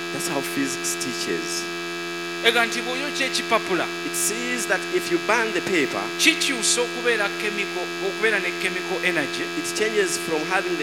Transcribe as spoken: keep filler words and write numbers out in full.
That's how physics teaches. ega nti bw'oyokya ekipapula It says that if you burn the paper, kikyusa okubeera chemical okubeera ne chemical energy it changes from having the